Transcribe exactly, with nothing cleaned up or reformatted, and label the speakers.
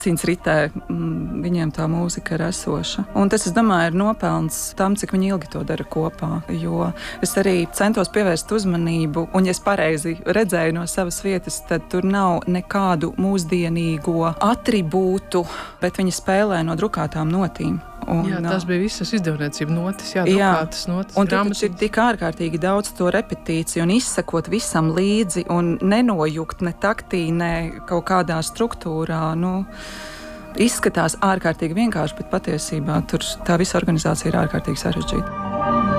Speaker 1: Cīņas ritē mm, viņiem tā mūzika ir esoša. Un tas, es domāju, ir nopelns tam, cik viņi ilgi to dara kopā. Jo es arī centos pievērst uzmanību, un ja es pareizi redzēju no savas vietas, tad tur nav nekādu mūsdienīgo atribūtu, bet viņi spēlē no drukātām notīm. Un,
Speaker 2: jā, tās bija visas izdevniecība notis, jā,
Speaker 1: jā,
Speaker 2: drukātas notis.
Speaker 1: Un tur ir tik ārkārtīgi daudz to repetīciju un izsekot visam līdzi un nenojukt ne taktī, ne kaut kādā struktūrā. Nu, izskatās ārkārtīgi vienkārši, bet patiesībā tur tā visa organizācija ir ārkārtīgi sarežģīta.